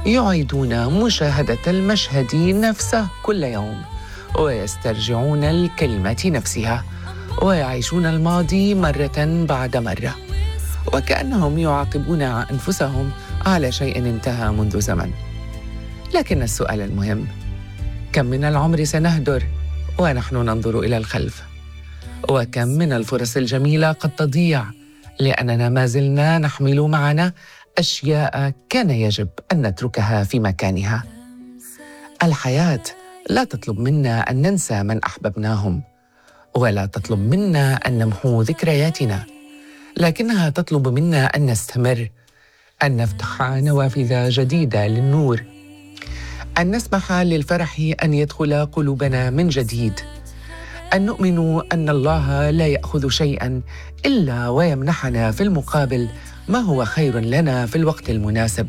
يعيدون مشاهدة المشهد نفسه كل يوم، ويسترجعون الكلمة نفسها، ويعيشون الماضي مرة بعد مرة، وكأنهم يعاقبون أنفسهم على شيء انتهى منذ زمن. لكن السؤال المهم: كم من العمر سنهدر ونحن ننظر إلى الخلف؟ وكم من الفرص الجميلة قد تضيع لأننا ما زلنا نحمل معنا أشياء كان يجب أن نتركها في مكانها. الحياة لا تطلب منا أن ننسى من أحببناهم، ولا تطلب منا أن نمحو ذكرياتنا، لكنها تطلب منا أن نستمر، أن نفتح نوافذ جديدة للنور، أن نسمح للفرح أن يدخل قلوبنا من جديد، أن نؤمن أن الله لا يأخذ شيئاً إلا ويمنحنا في المقابل ما هو خير لنا في الوقت المناسب.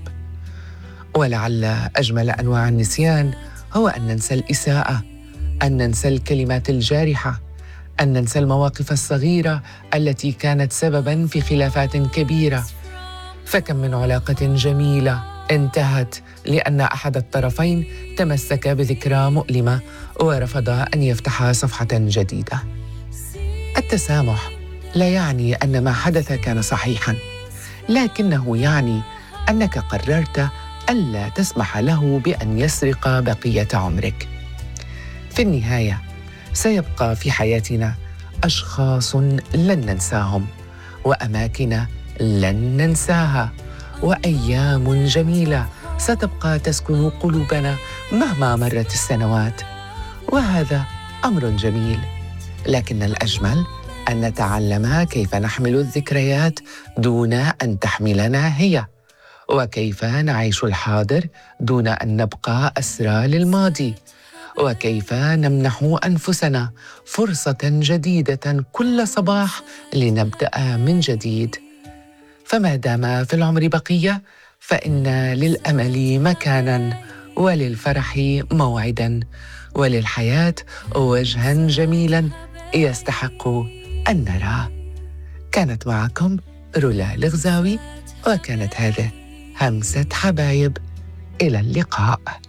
ولعل أجمل أنواع النسيان هو أن ننسى الإساءة، أن ننسى الكلمات الجارحة، أن ننسى المواقف الصغيرة التي كانت سبباً في خلافات كبيرة. فكم من علاقة جميلة انتهت لأن أحد الطرفين تمسك بذكرى مؤلمة ورفض أن يفتح صفحة جديدة. التسامح لا يعني أن ما حدث كان صحيحاً، لكنه يعني أنك قررت ألا تسمح له بأن يسرق بقية عمرك. في النهاية سيبقى في حياتنا أشخاص لن ننساهم، وأماكن لن ننساها، وأيام جميلة ستبقى تسكن قلوبنا مهما مرت السنوات. وهذا أمر جميل، لكن الأجمل أن نتعلم كيف نحمل الذكريات دون أن تحملنا هي، وكيف نعيش الحاضر دون أن نبقى أسرى للماضي، وكيف نمنح أنفسنا فرصة جديدة كل صباح لنبدأ من جديد. فما دام في العمر بقية فإن للأمل مكاناً، وللفرح موعداً، وللحياة وجهاً جميلاً يستحق أن نراه. كانت معكم رولا الغزاوي، وكانت هذه همسة حبايب. إلى اللقاء.